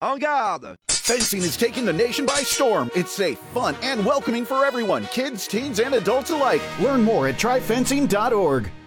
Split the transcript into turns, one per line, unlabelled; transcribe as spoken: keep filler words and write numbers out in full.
En garde!
Fencing is taking the nation by storm. It's safe, fun, and welcoming for everyone, kids, teens, and adults alike. Learn more at try fencing dot org.